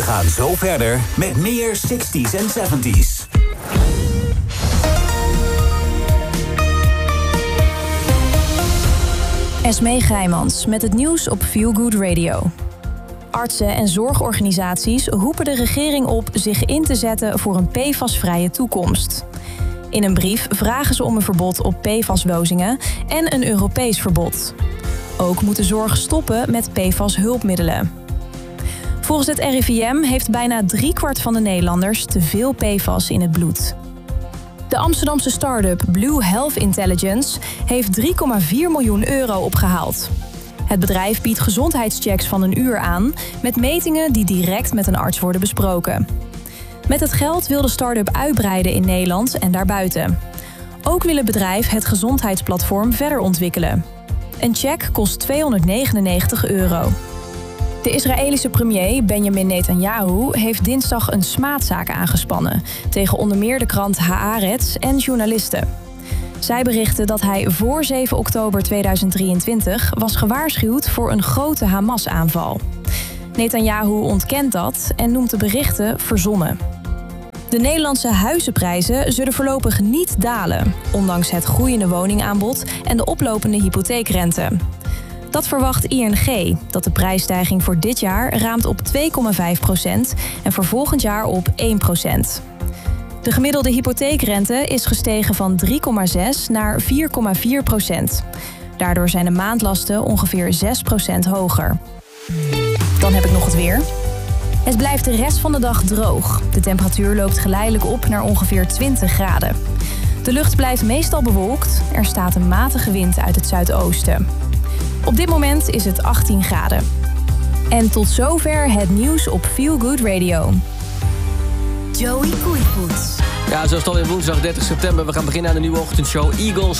gaan zo verder met meer 60s en 70s. Esmee Grijmans met het nieuws op Feel Good Radio. Artsen en zorgorganisaties roepen de regering op zich in te zetten voor een PFAS-vrije toekomst. In een brief vragen ze om een verbod op PFAS-dosingen en een Europees verbod. Ook moet de zorg stoppen met PFAS-hulpmiddelen. Volgens het RIVM heeft bijna 3/4 van de Nederlanders te veel PFAS in het bloed. De Amsterdamse start-up Blue Health Intelligence heeft 3,4 miljoen euro opgehaald. Het bedrijf biedt gezondheidschecks van een uur aan met metingen die direct met een arts worden besproken. Met het geld wil de start-up uitbreiden in Nederland en daarbuiten. Ook wil het bedrijf het gezondheidsplatform verder ontwikkelen. Een check kost 299 euro. De Israëlische premier Benjamin Netanyahu heeft dinsdag een smaadzaak aangespannen tegen onder meer de krant Haaretz en journalisten. Zij berichten dat hij voor 7 oktober 2023 was gewaarschuwd voor een grote Hamas-aanval. Netanyahu ontkent dat en noemt de berichten verzonnen. De Nederlandse huizenprijzen zullen voorlopig niet dalen, ondanks het groeiende woningaanbod en de oplopende hypotheekrente. Dat verwacht ING, dat de prijsstijging voor dit jaar raamt op 2,5% en voor volgend jaar op 1%. De gemiddelde hypotheekrente is gestegen van 3,6 naar 4,4%. Daardoor zijn de maandlasten ongeveer 6% hoger. Dan heb ik nog het weer. Het blijft de rest van de dag droog. De temperatuur loopt geleidelijk op naar ongeveer 20 graden. De lucht blijft meestal bewolkt. Er staat een matige wind uit het zuidoosten. Op dit moment is het 18 graden. En tot zover het nieuws op Feel Good Radio. Joey Koeivoets. Ja, zo is het alweer woensdag 30 september. We gaan beginnen aan de nieuwe ochtendshow Eagles